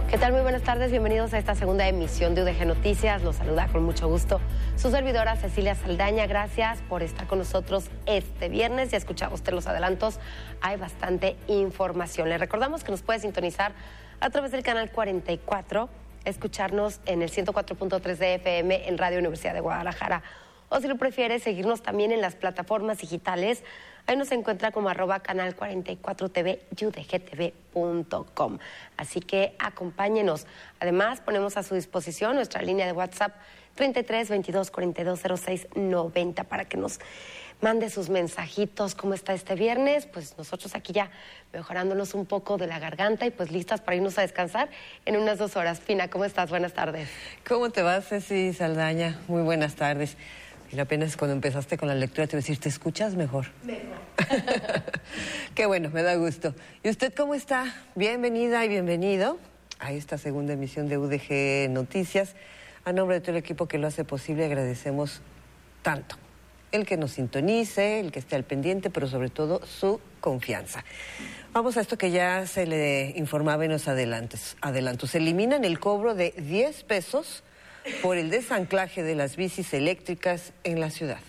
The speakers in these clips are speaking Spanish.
¿Qué tal? Muy buenas tardes, bienvenidos a esta segunda emisión de UDG Noticias. Los saluda con mucho gusto su servidora Cecilia Saldaña. Gracias por estar con nosotros este viernes. Ya escuchaba usted los adelantos, hay bastante información. Le recordamos que nos puede sintonizar a través del canal 44, escucharnos en el 104.3 de FM en Radio Universidad de Guadalajara. O si lo prefiere, seguirnos también en las plataformas digitales. Ahí nos encuentra como @canal44tv y udgtv.com. Así que acompáñenos. Además, ponemos a su disposición nuestra línea de WhatsApp 33 22 42 06 90 para que nos mande sus mensajitos. ¿Cómo está este viernes? Pues nosotros aquí ya mejorándonos un poco de la garganta y pues listas para irnos a descansar en unas 2 horas. Fina, ¿cómo estás? Buenas tardes. ¿Cómo te vas, Ceci Saldaña? Muy buenas tardes. Y apenas cuando empezaste con la lectura te iba a decir, ¿te escuchas mejor? Mejor. Qué bueno, me da gusto. ¿Y usted cómo está? Bienvenida y bienvenido a esta segunda emisión de UDG Noticias. A nombre de todo el equipo que lo hace posible, agradecemos tanto el que nos sintonice, el que esté al pendiente, pero sobre todo su confianza. Vamos a esto que ya se le informaba en los adelantos. Se eliminan el cobro de 10 pesos por el desanclaje de las bicis eléctricas en la ciudad.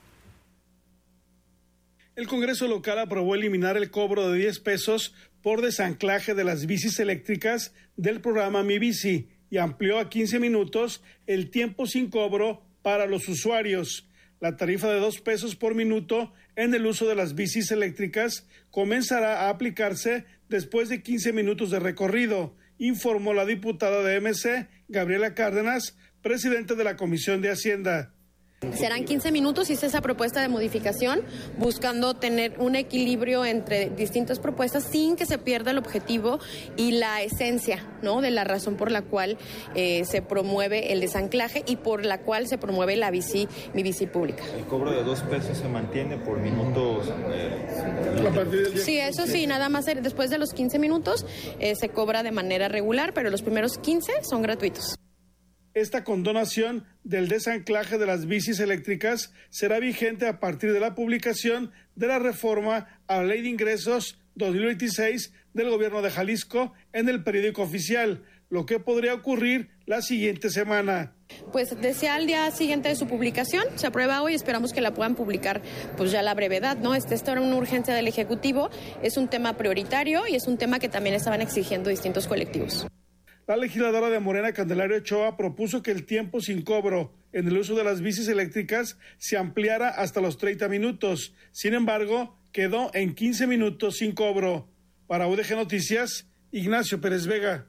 El Congreso local aprobó eliminar el cobro de 10 pesos por desanclaje de las bicis eléctricas del programa Mi Bici y amplió a 15 minutos el tiempo sin cobro para los usuarios. La tarifa de 2 pesos por minuto en el uso de las bicis eléctricas comenzará a aplicarse después de 15 minutos de recorrido, informó la diputada de MC, Gabriela Cárdenas, presidente de la Comisión de Hacienda. Serán 15 minutos y es esa propuesta de modificación, buscando tener un equilibrio entre distintas propuestas sin que se pierda el objetivo y la esencia, ¿no?, de la razón por la cual se promueve el desanclaje y por la cual se promueve la bici, Mi Bici pública. ¿El cobro de 2 pesos se mantiene por minutos? Sí, eso sí, nada más después de los 15 minutos se cobra de manera regular, pero los primeros 15 son gratuitos. Esta condonación del desanclaje de las bicis eléctricas será vigente a partir de la publicación de la reforma a la Ley de Ingresos 2026 del Gobierno de Jalisco en el periódico oficial, lo que podría ocurrir la siguiente semana. Pues desea al día siguiente de su publicación, se aprueba hoy, esperamos que la puedan publicar pues ya a la brevedad, ¿no? Esta era una urgencia del Ejecutivo, es un tema prioritario y es un tema que también estaban exigiendo distintos colectivos. La legisladora de Morena, Candelaria Ochoa, propuso que el tiempo sin cobro en el uso de las bicis eléctricas se ampliara hasta los 30 minutos. Sin embargo, quedó en 15 minutos sin cobro. Para UDG Noticias, Ignacio Pérez Vega.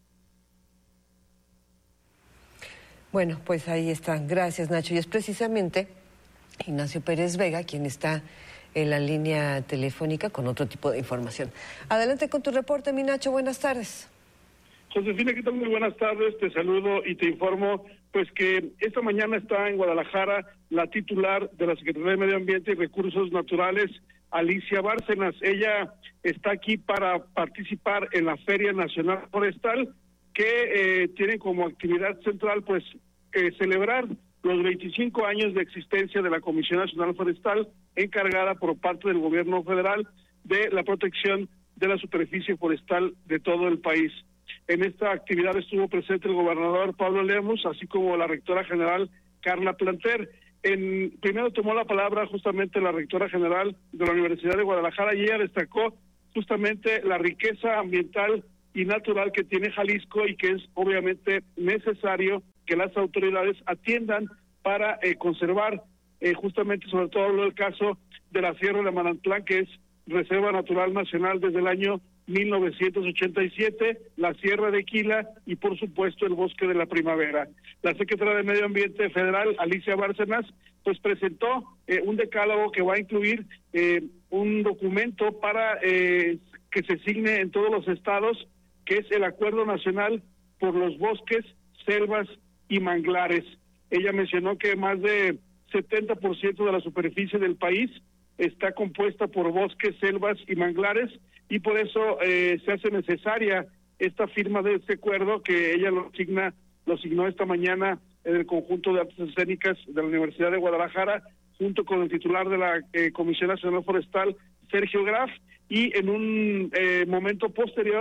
Bueno, pues ahí está. Gracias, Nacho. Y es precisamente Ignacio Pérez Vega quien está en la línea telefónica con otro tipo de información. Adelante con tu reporte, mi Nacho. Buenas tardes. Josefina, ¿qué tal? Muy buenas tardes, te saludo y te informo pues que esta mañana está en Guadalajara la titular de la Secretaría de Medio Ambiente y Recursos Naturales, Alicia Bárcenas. Ella está aquí para participar en la Feria Nacional Forestal, que tiene como actividad central pues celebrar los 25 años de existencia de la Comisión Nacional Forestal, encargada por parte del gobierno federal de la protección de la superficie forestal de todo el país. En esta actividad estuvo presente el gobernador Pablo Lemus, así como la rectora general Carla Planter. Primero tomó la palabra justamente la rectora general de la Universidad de Guadalajara y ella destacó justamente la riqueza ambiental y natural que tiene Jalisco y que es obviamente necesario que las autoridades atiendan para conservar justamente sobre todo el caso de la Sierra de Manantlán, que es Reserva Natural Nacional desde el año 1987, la Sierra de Quila y por supuesto el Bosque de la Primavera. La secretaria de Medio Ambiente Federal, Alicia Bárcenas, pues presentó un decálogo que va a incluir un documento para que se signe en todos los estados, que es el Acuerdo Nacional por los Bosques, Selvas y Manglares. Ella mencionó que más de 70% de la superficie del país está compuesta por bosques, selvas y manglares, y por eso se hace necesaria esta firma de este acuerdo que ella lo signó esta mañana en el conjunto de artes escénicas de la Universidad de Guadalajara, junto con el titular de la Comisión Nacional Forestal, Sergio Graf, y en un momento posterior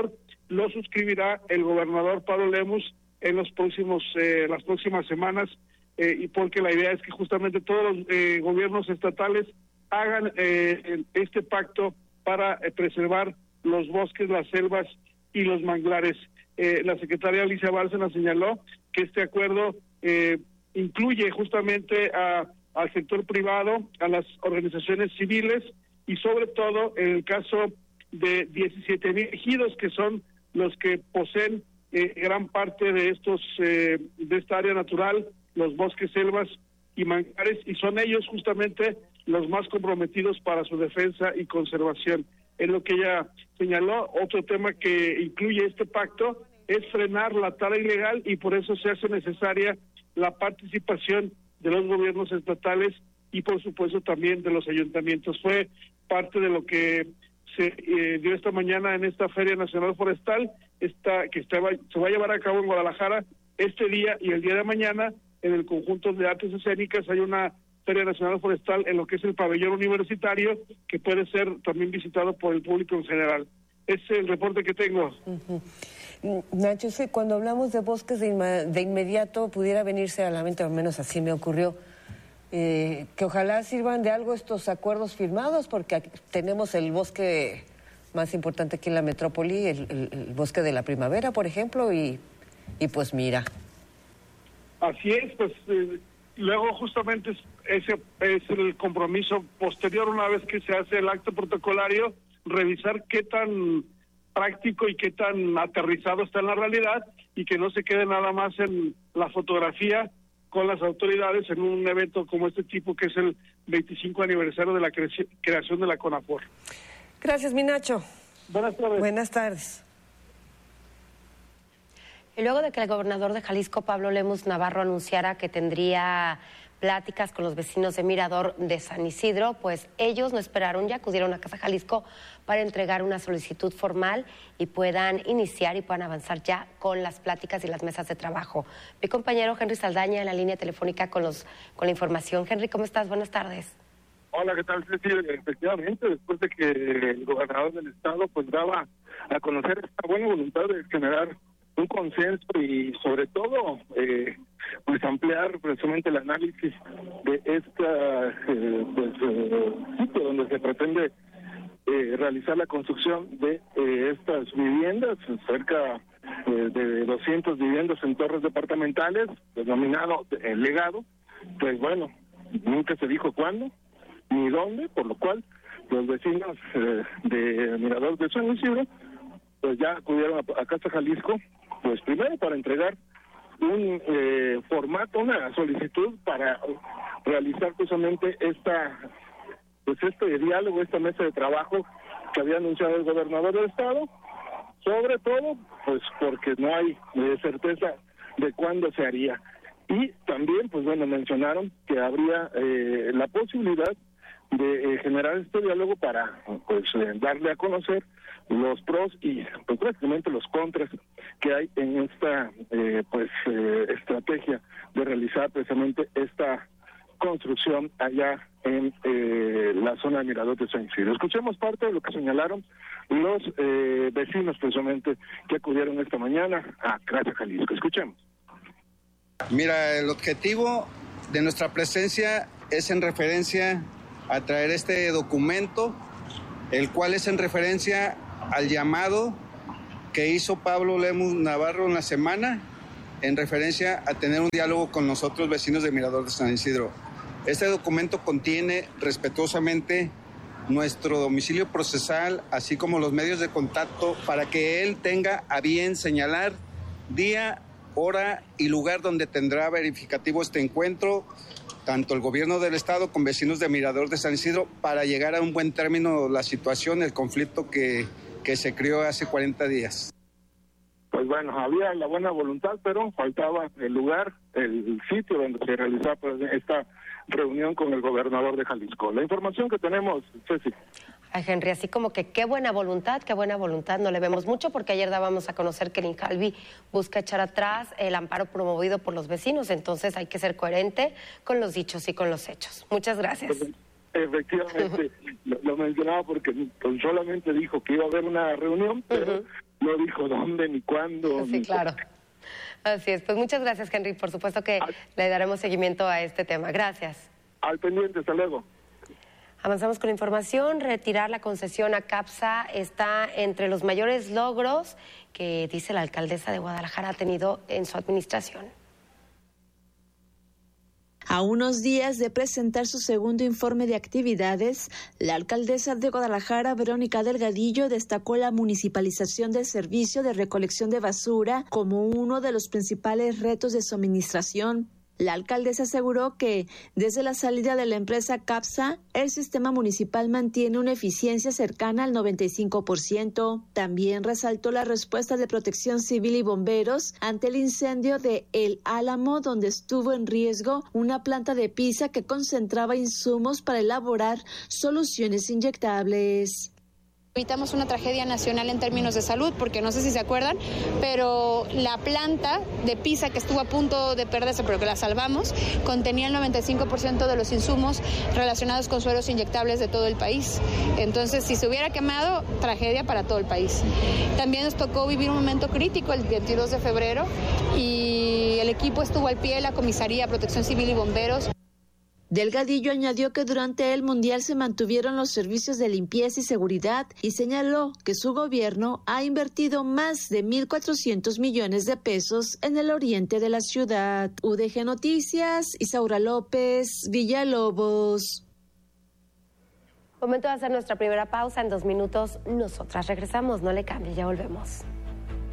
lo suscribirá el gobernador Pablo Lemus en las próximas semanas, y porque la idea es que justamente todos los gobiernos estatales hagan este pacto para preservar los bosques, las selvas y los manglares. La secretaria Alicia Bárcena señaló que este acuerdo incluye justamente al sector privado, a las organizaciones civiles y sobre todo en el caso de 17,000 ejidos, que son los que poseen gran parte de esta área natural, los bosques, selvas y manglares, y son ellos justamente los más comprometidos para su defensa y conservación. Es lo que ella señaló. Otro tema que incluye este pacto es frenar la tala ilegal, y por eso se hace necesaria la participación de los gobiernos estatales y por supuesto también de los ayuntamientos. Fue parte de lo que se dio esta mañana en esta Feria Nacional Forestal, se va a llevar a cabo en Guadalajara este día y el día de mañana. En el conjunto de artes escénicas hay una Feria Nacional Forestal en lo que es el pabellón universitario, que puede ser también visitado por el público en general. Es el reporte que tengo. Nacho, sí, cuando hablamos de bosques de inmediato pudiera venirse a la mente, al menos así me ocurrió, que ojalá sirvan de algo estos acuerdos firmados, porque aquí tenemos el bosque más importante aquí en la metrópoli, el bosque de la primavera, por ejemplo, y pues mira. Así es, pues luego justamente ese es el compromiso posterior, una vez que se hace el acto protocolario, revisar qué tan práctico y qué tan aterrizado está en la realidad, y que no se quede nada más en la fotografía con las autoridades en un evento como este tipo, que es el 25 aniversario de la creación de la CONAFOR. Gracias, mi Nacho. Buenas tardes. Buenas tardes. Y luego de que el gobernador de Jalisco, Pablo Lemus Navarro, anunciara que tendría pláticas con los vecinos de Mirador de San Isidro, pues ellos no esperaron, ya acudieron a Casa Jalisco para entregar una solicitud formal y puedan iniciar y puedan avanzar ya con las pláticas y las mesas de trabajo. Mi compañero Henry Saldaña en la línea telefónica con la información. Henry, ¿cómo estás? Buenas tardes. Hola, ¿qué tal? Sí, efectivamente, después de que el gobernador del estado pues daba a conocer esta buena voluntad de generar un consenso y sobre todo pues ampliar precisamente el análisis de esta sitio donde se pretende realizar la construcción de estas viviendas, cerca de 200 viviendas en torres departamentales, denominado el legado. Pues bueno, nunca se dijo cuándo ni dónde, por lo cual los vecinos de Mirador de San Isidro pues ya acudieron a Casa Jalisco, pues primero para entregar un formato, una solicitud para realizar precisamente este diálogo, esta mesa de trabajo que había anunciado el gobernador del estado, sobre todo pues porque no hay certeza de cuándo se haría. Y también pues bueno, mencionaron que habría la posibilidad de generar este diálogo para pues darle a conocer los pros y pues prácticamente los contras que hay en esta estrategia de realizar precisamente esta construcción allá en la zona de Mirador de San Isidro. Escuchemos parte de lo que señalaron los vecinos precisamente que acudieron esta mañana a Casa Jalisco. Escuchemos. Mira, el objetivo de nuestra presencia es en referencia a traer este documento, el cual es en referencia al llamado que hizo Pablo Lemus Navarro en la semana en referencia a tener un diálogo con nosotros vecinos de Mirador de San Isidro. Este documento contiene respetuosamente nuestro domicilio procesal, así como los medios de contacto, para que él tenga a bien señalar día, hora y lugar donde tendrá verificativo este encuentro, tanto el gobierno del estado con vecinos de Mirador de San Isidro, para llegar a un buen término la situación, el conflicto que se creó hace 40 días. Pues bueno, había la buena voluntad, pero faltaba el lugar, el sitio donde se realizaba esta reunión con el gobernador de Jalisco. La información que tenemos, Ceci. Ay, Henry, así como que qué buena voluntad, no le vemos mucho, porque ayer dábamos a conocer que el INJALBI busca echar atrás el amparo promovido por los vecinos, entonces hay que ser coherente con los dichos y con los hechos. Muchas gracias. Efectivamente, lo mencionaba porque pues, solamente dijo que iba a haber una reunión, pero no dijo dónde ni cuándo. Sí, claro. Así es. Pues muchas gracias, Henry. Por supuesto que le daremos seguimiento a este tema. Gracias. Al pendiente, hasta luego. Avanzamos con la información. Retirar la concesión a CAPSA está entre los mayores logros que, dice la alcaldesa de Guadalajara, ha tenido en su administración. A unos días de presentar su segundo informe de actividades, la alcaldesa de Guadalajara, Verónica Delgadillo, destacó la municipalización del servicio de recolección de basura como uno de los principales retos de su administración. La alcaldesa aseguró que desde la salida de la empresa CAPSA, el sistema municipal mantiene una eficiencia cercana al 95%. También resaltó la respuesta de Protección Civil y bomberos ante el incendio de El Álamo, donde estuvo en riesgo una planta de pizza que concentraba insumos para elaborar soluciones inyectables. Evitamos una tragedia nacional en términos de salud, porque no sé si se acuerdan, pero la planta de pizza que estuvo a punto de perderse, pero que la salvamos, contenía el 95% de los insumos relacionados con sueros inyectables de todo el país. Entonces, si se hubiera quemado, tragedia para todo el país. También nos tocó vivir un momento crítico el 22 de febrero y el equipo estuvo al pie de la comisaría, Protección Civil y bomberos. Delgadillo añadió que durante el Mundial se mantuvieron los servicios de limpieza y seguridad y señaló que su gobierno ha invertido más de 1.400 millones de pesos en el oriente de la ciudad. UDG Noticias, Isaura López, Villalobos. Momento de hacer nuestra primera pausa. En 2 minutos nosotras regresamos. No le cambie, ya volvemos.